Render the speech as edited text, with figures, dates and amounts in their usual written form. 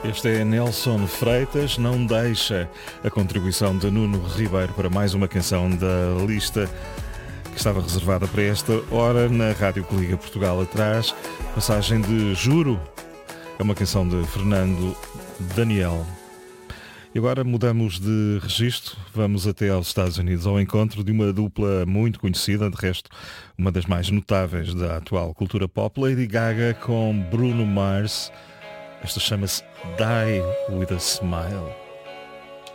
Este é Nelson Freitas, Não Deixa, a contribuição de Nuno Ribeiro para mais uma canção da lista que estava reservada para esta hora na Rádio que Liga Portugal atrás. Passagem de Juro, é uma canção de Fernando Daniel. E agora mudamos de registro, vamos até aos Estados Unidos ao encontro de uma dupla muito conhecida, de resto uma das mais notáveis da atual cultura pop, Lady Gaga com Bruno Mars. Esta chama-se Die With A Smile.